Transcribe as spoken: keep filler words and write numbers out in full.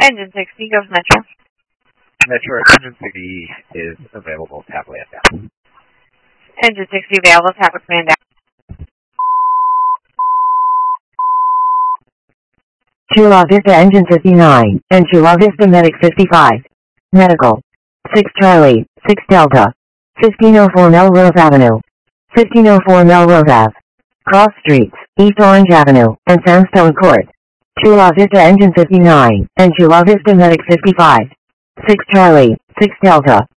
Engine sixty goes Metro. Metro Engine sixty is available. Tap land down. Engine sixty available. Tap with man down. Chula Vista Engine fifty-nine, and Chula Vista Medic fifty-five. Medical. six Charlie, six Delta. fifteen oh four Melrose Avenue. fifteen oh four Melrose Ave. Cross Streets, East Orange Avenue, and Sandstone Court. Chula Vista Engine fifty-nine, and Chula Vista Medic fifty-five. six Charlie, six Delta.